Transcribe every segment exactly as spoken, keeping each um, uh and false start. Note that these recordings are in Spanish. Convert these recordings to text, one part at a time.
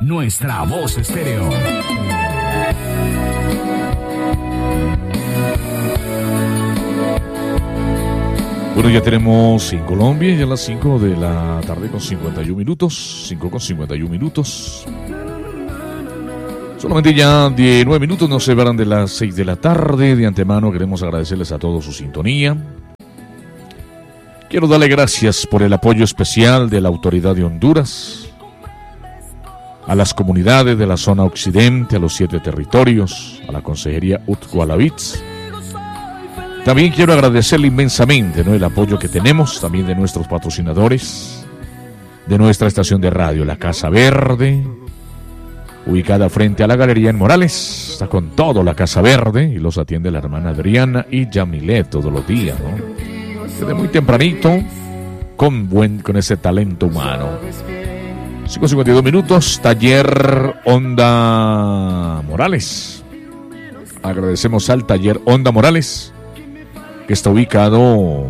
Nuestra Voz Estéreo. Bueno, ya tenemos en Colombia, ya las cinco de la tarde con cincuenta y un minutos, cinco con cincuenta y un minutos. Solamente ya diecinueve minutos nos separan de las seis de la tarde. De antemano queremos agradecerles a todos su sintonía. Quiero darle gracias por el apoyo especial de la Autoridad de Honduras, a las comunidades de la zona occidente, a los siete territorios, a la Consejería Utgualavitz. También quiero agradecerle inmensamente, ¿no?, el apoyo que tenemos, también de nuestros patrocinadores, de nuestra estación de radio, La Casa Verde, ubicada frente a la Galería en Morales. Está con todo La Casa Verde y los atiende la hermana Adriana y Yamilet todos los días, ¿no? Desde muy tempranito, con buen, con ese talento humano. cinco cincuenta y dos minutos, Taller Onda Morales. Agradecemos al Taller Onda Morales, que está ubicado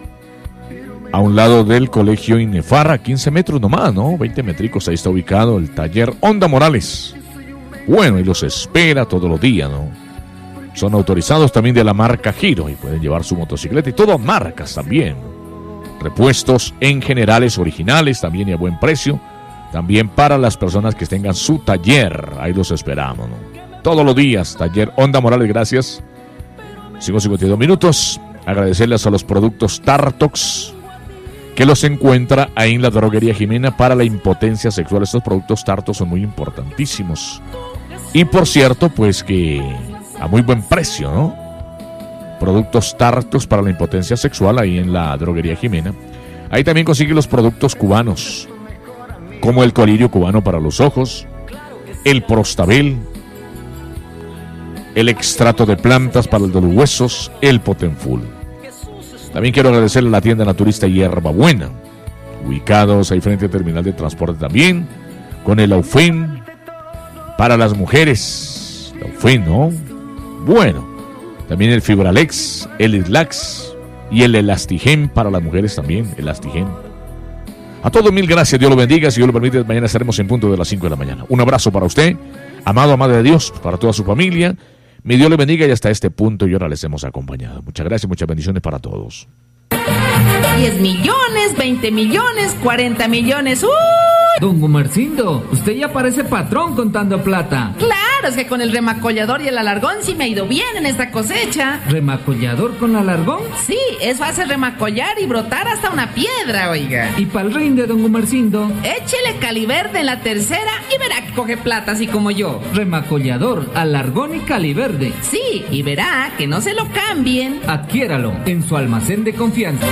a un lado del Colegio Inefarra, quince metros nomás, ¿no? veinte metricos, ahí está ubicado el Taller Onda Morales. Bueno, y los espera todos los días, ¿no? Son autorizados también de la marca Giro y pueden llevar su motocicleta y todas marcas también. Repuestos en generales, originales, también y a buen precio. También para las personas que tengan su taller, ahí los esperamos, ¿no? Todos los días, Taller Onda Morales, gracias. cinco cincuenta y dos minutos. Agradecerles a los productos Tartox, que los encuentra ahí en la droguería Jimena para la impotencia sexual. Estos productos Tartox son muy importantísimos. Y por cierto, pues que a muy buen precio, ¿no? Productos Tartox para la impotencia sexual ahí en la droguería Jimena. Ahí también consigue los productos cubanos, como el colirio cubano para los ojos, el prostabel, el extracto de plantas para el de los huesos, el Potenfull. También quiero agradecerle a la tienda naturista Hierba Buena, ubicados ahí frente al terminal de transporte también, con el Aufen para las mujeres. El Aufen, ¿no? Bueno, también el Fibralex, el Islax y el Elastigen para las mujeres también, Elastigen. A todos mil gracias, Dios lo bendiga. Si Dios lo permite, mañana estaremos en punto de las cinco de la mañana. Un abrazo para usted, amado, amada de Dios, para toda su familia. Mi Dios le bendiga y hasta este punto y ahora les hemos acompañado. Muchas gracias, muchas bendiciones para todos. diez millones, veinte millones, cuarenta millones. ¡Uy! Don Gumercindo, usted ya parece patrón contando plata. Claro, es que con el remacollador y el alargón sí me ha ido bien en esta cosecha. ¿Remacollador con alargón? Sí, es fácil remacollar y brotar hasta una piedra, oiga. ¿Y pa'l rinde, don Gumercindo? Échele caliverde en la tercera y verá que coge plata así como yo. Remacollador, alargón y caliverde. Sí, y verá que no se lo cambien. Adquiéralo en su almacén de confianza.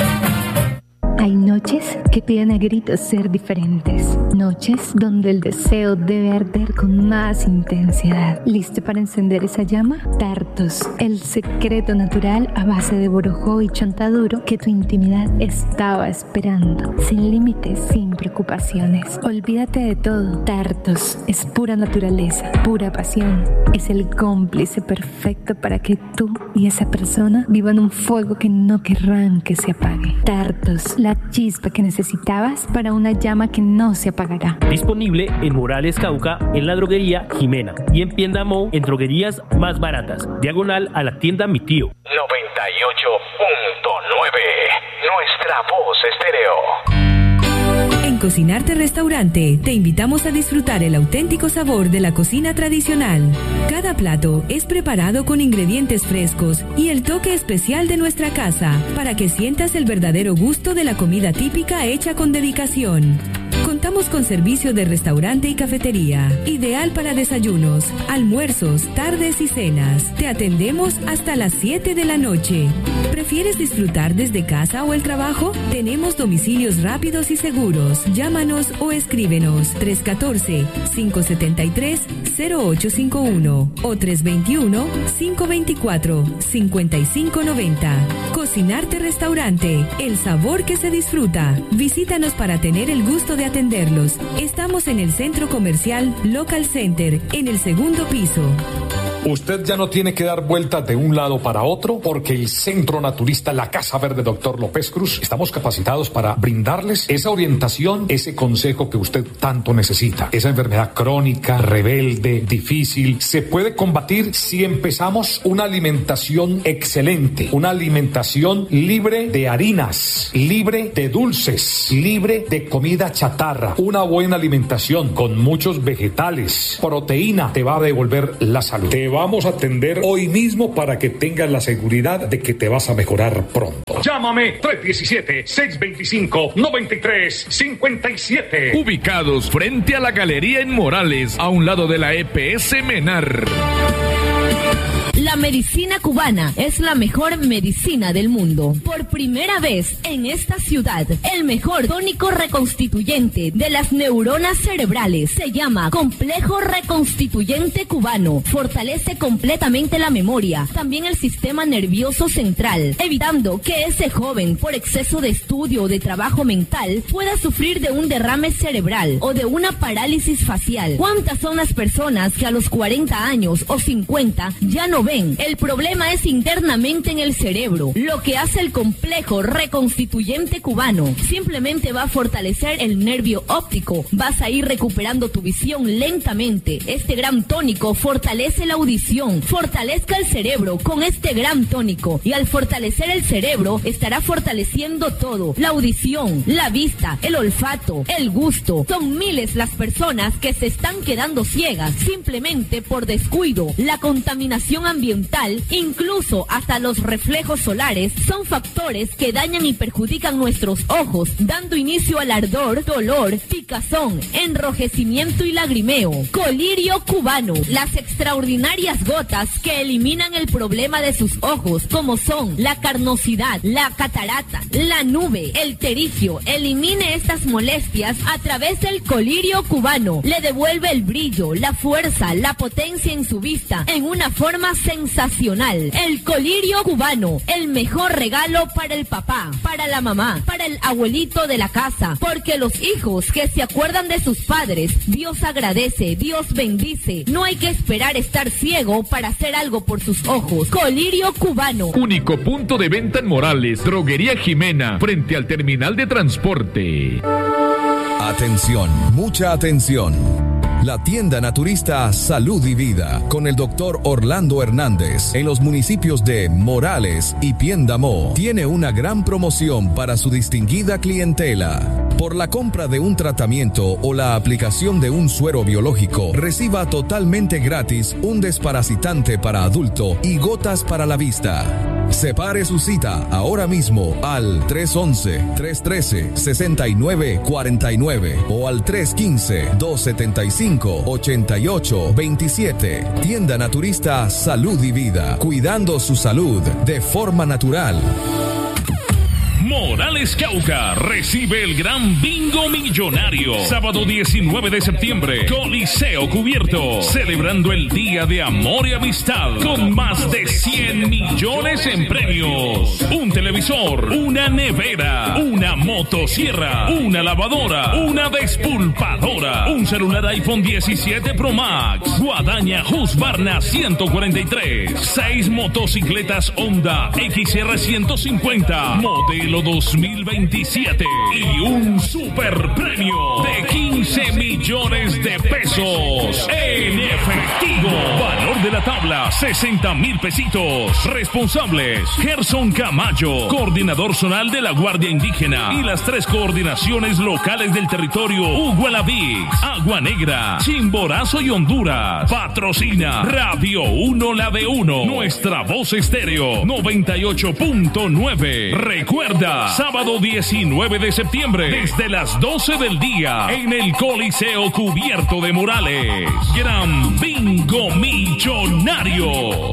Hay noches que piden a gritos ser diferentes. Noches donde el deseo debe arder con más intensidad. ¿Listo para encender esa llama? Tartos, el secreto natural a base de borojó y chontaduro que tu intimidad estaba esperando. Sin límites, sin preocupaciones. Olvídate de todo. Tartos es pura naturaleza, pura pasión. Es el cómplice perfecto para que tú y esa persona vivan un fuego que no querrán que se apague. Tartos, la chispa que necesitabas para una llama que no se apagará. Disponible en Morales Cauca, en la droguería Jimena y en Piendamó, en droguerías más baratas. Diagonal a la tienda Mi Tío. noventa y ocho punto nueve. Nuestra Voz Estéreo. En Cocinarte Restaurante te invitamos a disfrutar el auténtico sabor de la cocina tradicional. Cada plato es preparado con ingredientes frescos y el toque especial de nuestra casa para que sientas el verdadero gusto de la comida típica hecha con dedicación. Contamos con servicio de restaurante y cafetería, ideal para desayunos, almuerzos, tardes y cenas. Te atendemos hasta las siete de la noche. ¿Prefieres disfrutar desde casa o el trabajo? Tenemos domicilios rápidos y seguros. Llámanos o escríbenos tres uno cuatro, cinco siete tres, cero ocho cinco uno o tres dos uno, cinco dos cuatro, cinco cinco nueve cero. Cocinarte Restaurante, el sabor que se disfruta. Visítanos para tener el gusto de atenderlos. Estamos en el Centro Comercial Local Center, en el segundo piso. Usted ya no tiene que dar vueltas de un lado para otro porque el Centro Naturista La Casa Verde Doctor López Cruz estamos capacitados para brindarles esa orientación, ese consejo que usted tanto necesita. Esa enfermedad crónica, rebelde, difícil, se puede combatir si empezamos una alimentación excelente, una alimentación libre de harinas, libre de dulces, libre de comida chatarra, una buena alimentación con muchos vegetales, proteína, te va a devolver la salud. Te vamos a atender hoy mismo para que tengas la seguridad de que te vas a mejorar pronto. Llámame tres uno siete, seis dos cinco, nueve tres cinco siete. Ubicados frente a la Galería en Morales, a un lado de la E P S Menar. La medicina cubana es la mejor medicina del mundo. Por primera vez en esta ciudad, el mejor tónico reconstituyente de las neuronas cerebrales se llama Complejo Reconstituyente Cubano. Fortalece completamente la memoria, también el sistema nervioso central, evitando que ese joven, por exceso de estudio o de trabajo mental, pueda sufrir de un derrame cerebral o de una parálisis facial. ¿Cuántas son las personas que a los cuarenta años o cincuenta ya no ven? El problema es internamente en el cerebro. Lo que hace el Complejo Reconstituyente Cubano simplemente va a fortalecer el nervio óptico. Vas a ir recuperando tu visión lentamente. Este gran tónico fortalece la audición. Fortalezca el cerebro con este gran tónico. Y al fortalecer el cerebro, estará fortaleciendo todo. La audición, la vista, el olfato, el gusto. Son miles las personas que se están quedando ciegas simplemente por descuido. La contaminación ambiental ambiental, incluso hasta los reflejos solares, son factores que dañan y perjudican nuestros ojos, dando inicio al ardor, dolor, picazón, enrojecimiento y lagrimeo. Colirio cubano, las extraordinarias gotas que eliminan el problema de sus ojos, como son la carnosidad, la catarata, la nube, el terigio. Elimine estas molestias a través del colirio cubano. Le devuelve el brillo, la fuerza, la potencia en su vista, en una forma sensacional. El colirio cubano, el mejor regalo para el papá, para la mamá, para el abuelito de la casa, porque los hijos que se acuerdan de sus padres, Dios agradece, Dios bendice. No hay que esperar estar ciego para hacer algo por sus ojos. Colirio cubano. Único punto de venta en Morales, Droguería Jimena, frente al terminal de transporte. Atención, mucha atención. La tienda naturista Salud y Vida con el doctor Orlando Hernández en los municipios de Morales y Piendamó tiene una gran promoción para su distinguida clientela. Por la compra de un tratamiento o la aplicación de un suero biológico, reciba totalmente gratis un desparasitante para adulto y gotas para la vista. Separe su cita ahora mismo al tres once, tres trece, sesenta y nueve cuarenta y nueve o al tres quince, dos setenta y cinco, ochenta y ocho veintisiete. Tienda Naturista Salud y Vida, cuidando su salud de forma natural. Morales Cauca recibe el gran bingo millonario. Sábado diecinueve de septiembre, Coliseo Cubierto, celebrando el Día de Amor y Amistad con más de cien millones en premios. Un televisor, una nevera, una motosierra, una lavadora, una despulpadora, un celular iPhone diecisiete Pro Max, guadaña Husqvarna ciento cuarenta y tres, seis motocicletas Honda X R ciento cincuenta, modelo dos mil veintisiete y un super premio de quince millones de pesos en efectivo. Valor de la tabla sesenta mil pesitos. Responsables Gerson Camayo, coordinador zonal de la Guardia Indígena, y las tres coordinaciones locales del territorio: Ugualavix, Agua Negra, Chimborazo y Honduras. Patrocina Radio uno La de uno, Nuestra Voz Estéreo noventa y ocho punto nueve. Recuerda, sábado diecinueve de septiembre, desde las doce del día, en el Coliseo Cubierto de Morales. Gran Bingo Millonario.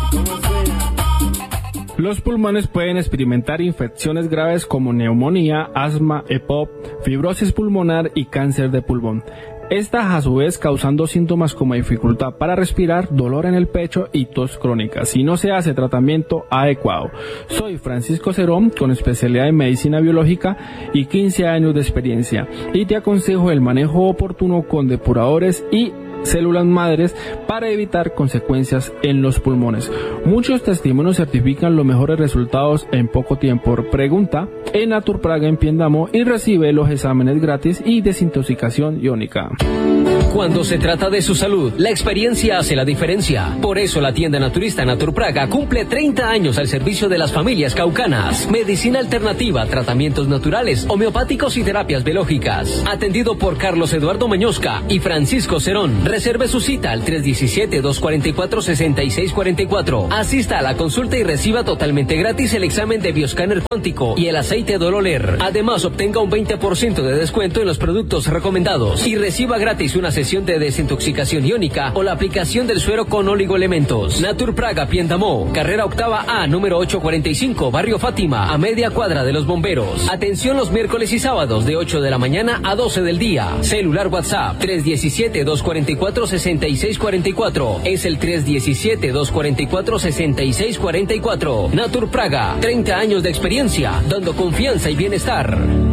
Los pulmones pueden experimentar infecciones graves como neumonía, asma, EPOC, fibrosis pulmonar y cáncer de pulmón. Estas a su vez causando síntomas como dificultad para respirar, dolor en el pecho y tos crónica si no se hace tratamiento adecuado. Soy Francisco Cerón, con especialidad en medicina biológica y quince años de experiencia, y te aconsejo el manejo oportuno con depuradores y células madres para evitar consecuencias en los pulmones. Muchos testimonios certifican los mejores resultados en poco tiempo. Pregunta en Naturpraga en Piendamó y recibe los exámenes gratis y desintoxicación iónica. Cuando se trata de su salud, la experiencia hace la diferencia. Por eso la tienda naturista Naturpraga cumple treinta años al servicio de las familias caucanas. Medicina alternativa, tratamientos naturales, homeopáticos y terapias biológicas. Atendido por Carlos Eduardo Mañosca y Francisco Cerón. Reserve su cita al tres uno siete, dos cuatro cuatro, seis seis cuatro cuatro. Asista a la consulta y reciba totalmente gratis el examen de bioscáner cuántico y el aceite Dololer. Además, obtenga un veinte por ciento de descuento en los productos recomendados y reciba gratis una sesión de desintoxicación iónica o la aplicación del suero con oligoelementos. Naturpraga Piendamó, carrera octava A, número ochocientos cuarenta y cinco, barrio Fátima, a media cuadra de los bomberos. Atención los miércoles y sábados de ocho de la mañana a doce del día. Celular WhatsApp tres uno siete, dos cuatro cuatro, seis seis cuatro cuatro. Es el tres uno siete, dos cuatro cuatro, seis seis cuatro cuatro. Naturpraga, treinta años de experiencia, dando confianza y bienestar.